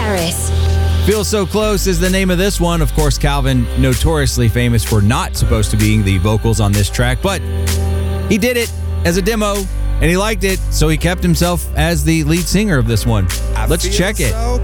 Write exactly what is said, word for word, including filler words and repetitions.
Harris. Feel So Close is the name of this one. Of course, Calvin, notoriously famous for not supposed to being the vocals on this track, but he did it as a demo, and he liked it, so he kept himself as the lead singer of this one. Let's check it.